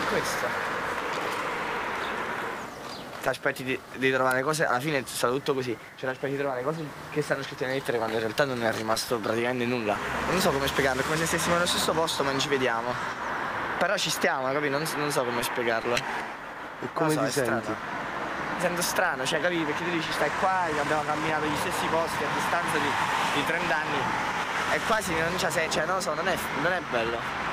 questo. Ti aspetti di trovare cose, alla fine è stato tutto così, cioè ti aspetti di trovare cose che stanno scritte nelle lettere quando in realtà non è rimasto praticamente nulla. Non so come spiegarlo, è come se stessimo nello stesso posto ma non ci vediamo. Però ci stiamo, capi? Non so come spiegarlo. E come ti senti? Mi sento strano, cioè capi? Perché tu dici stai qua, abbiamo camminato gli stessi posti a distanza di 30 anni e quasi non c'è, cioè non lo so, non è bello.